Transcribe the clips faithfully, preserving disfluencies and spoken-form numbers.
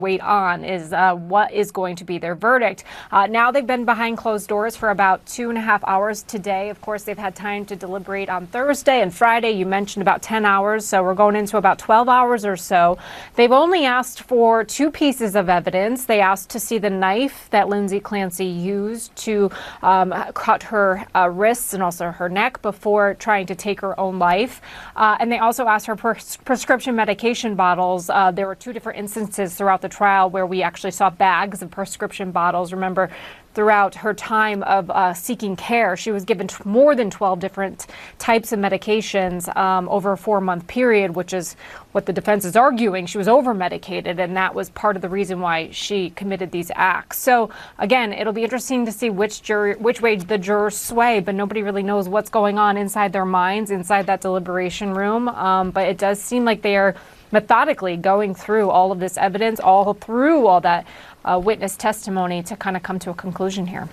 wait on is uh, what is going to be their verdict. Uh, now they've been behind closed doors for about two and a half hours today. Of course, they've had time to deliberate on Thursday and Friday. You mentioned about ten hours, so we're going into about twelve hours or so. They've only asked for two pieces of evidence. They asked to see the knife that Lindsay Clancy used to um, cut her uh, wrists and also her neck before trying to take her own life. Uh, and they also asked for pres- prescription medication bottles. Uh, there were two different instances throughout the trial where we actually saw bags of prescription bottles. Remember, throughout her time of uh, seeking care, she was given t- more than twelve different types of medications um, over a four-month period, which is what the defense is arguing. She was over-medicated, and that was part of the reason why she committed these acts. So, again, it'll be interesting to see which jury, which way the jurors sway, but nobody really knows what's going on inside their minds, inside that deliberation room. Um, but it does seem like they are methodically going through all of this evidence, all through all that uh, witness testimony to kind of come to a conclusion here.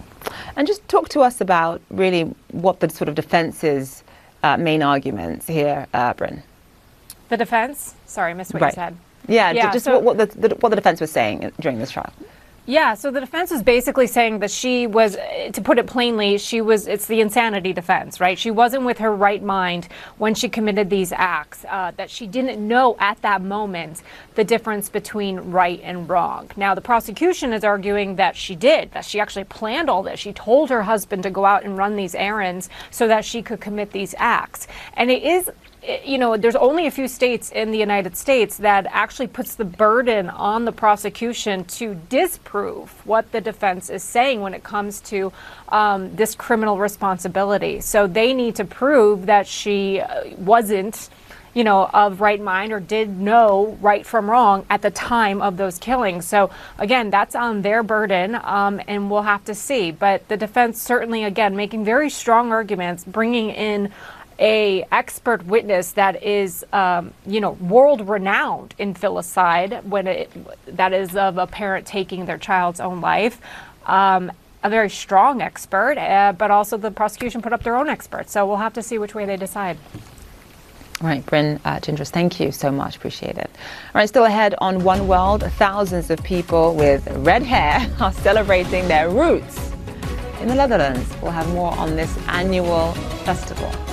And just talk to us about really what the sort of defense's uh, main arguments here, uh, Bryn. The defense? Sorry, I missed what right. you said. Yeah, yeah just so, what, what, the, the, what the defense was saying during this trial. Yeah, so the defense is basically saying that she was, to put it plainly, she was, it's the insanity defense, right? She wasn't with her right mind when she committed these acts, uh, that she didn't know at that moment the difference between right and wrong. Now, the prosecution is arguing that she did, that she actually planned all this. She told her husband to go out and run these errands so that she could commit these acts. And it is, you know, there's only a few states in the United States that actually puts the burden on the prosecution to disprove what the defense is saying when it comes to um, this criminal responsibility. So they need to prove that she wasn't, you know, of right mind or did know right from wrong at the time of those killings. So again, that's on their burden, um, and we'll have to see. But the defense certainly, again, making very strong arguments, bringing in a expert witness that is, um, you know, world renowned in filicide, when it, that is of a parent taking their child's own life. Um, a very strong expert, uh, but also the prosecution put up their own experts. So we'll have to see which way they decide. All right, Bryn uh, Gingras, thank you so much. Appreciate it. All right, still ahead on One World, thousands of people with red hair are celebrating their roots in the Netherlands. We'll have more on this annual festival.